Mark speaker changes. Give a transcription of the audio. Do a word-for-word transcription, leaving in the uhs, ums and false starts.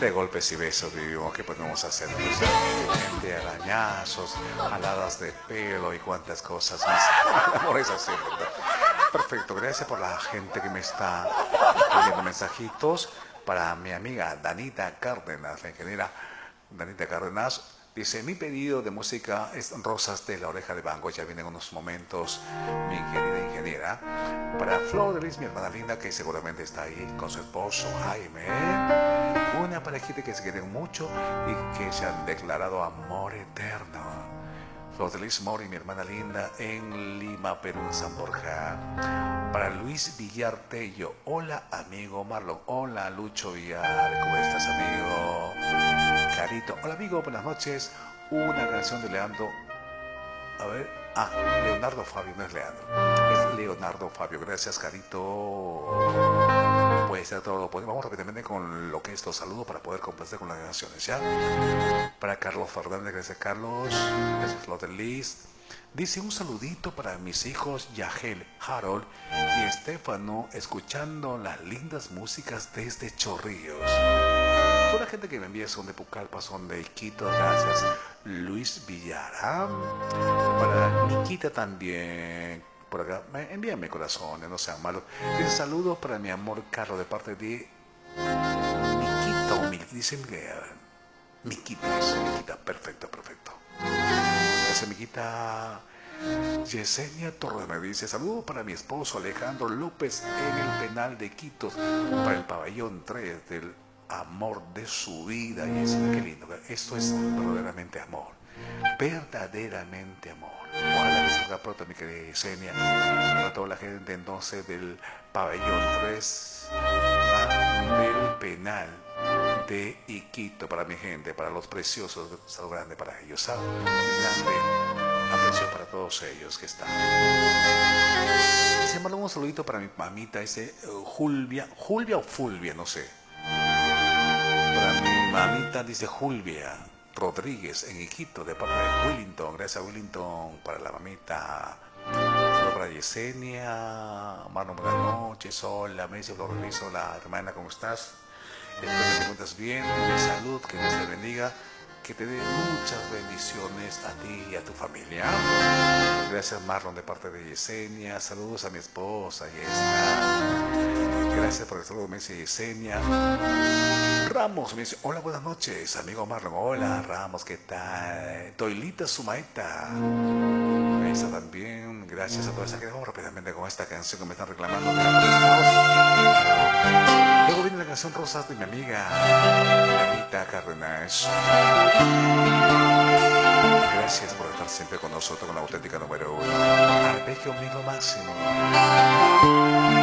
Speaker 1: De golpes y besos vivimos, ¿qué podemos hacer? Pues, de arañazos, aladas de pelo y cuantas cosas más. El amor es así, ¿verdad? Perfecto, gracias por la gente que me está poniendo mensajitos. Para mi amiga Danita Cárdenas, la ingeniera Danita Cárdenas, dice, mi pedido de música es Rosas de la Oreja de Van Gogh. Ya vienen unos momentos, mi querida ingeniera. Para Flor de Lis, mi hermana linda, que seguramente está ahí con su esposo Jaime. Una parejita que se quieren mucho y que se han declarado amor eterno. Flor de Lis Mori, mi hermana linda, en Lima, Perú, en San Borja. Para Luis Villar Tello, hola amigo Marlon. Hola Lucho Villar, ¿cómo estás amigo? Carito, hola amigo, buenas noches. Una canción de Leandro. A ver, ah, Leonardo Fabio, no es Leandro. Es Leonardo Fabio, gracias Carito. Puede ser todo. Pues vamos rápidamente con lo que es los saludos para poder complacer con las canciones, ¿ya? Para Carlos Fernández, gracias Carlos. Gracias Flor de Lis. Dice un saludito para mis hijos Yagel, Harold y Estefano, escuchando las lindas músicas desde Chorrillos. Toda la gente que me envía son de Pucallpa, son de Iquitos, gracias. Luis Villar. ¿Ah? Para Niquita también. Por acá, envíame corazones, no sean malos. Dice saludos para mi amor Carlos de parte de Miquita o Mil, dice Miquita, dice Miquita, perfecto, perfecto. Gracias Miquita. Yesenia Torres me dice saludos para mi esposo Alejandro López en el penal de Iquitos, para el pabellón tres del amor de su vida. Y es qué lindo, esto es verdaderamente amor, verdaderamente amor. Ojalá que salga pronto, mi querida Yesenia. Para toda la gente entonces del pabellón tres del penal de Iquito, para mi gente, para los preciosos, saludo grande para ellos, saludo grande aprecio para todos ellos que están. Se mandó un saludito para mi mamita, ese uh, Julvia, Julvia o Fulvia, no sé. Para mi mamita dice Julvia Rodríguez en Iquito, de parte de Willington. Gracias Willington para la mamita. Saludos para Yesenia, Marlon, buenas noches. Hola, me dice Flor, hola hermana, ¿cómo estás? Espero que te encuentres bien, de salud, que Dios te bendiga, que te dé muchas bendiciones a ti y a tu familia. Gracias Marlon de parte de Yesenia. Saludos a mi esposa Yesenia. Gracias por el saludo, me dice Yesenia. Ramos me dice, hola, buenas noches, amigo Marlon. Hola Ramos, ¿qué tal? Toilita Sumaeta. Esa también, gracias a toda esa que vamos rápidamente con esta canción que me están reclamando. Luego viene la canción Rosas de mi amiga Danita Cárdenas. Gracias por estar siempre con nosotros con la auténtica número uno. Arpegio mío máximo.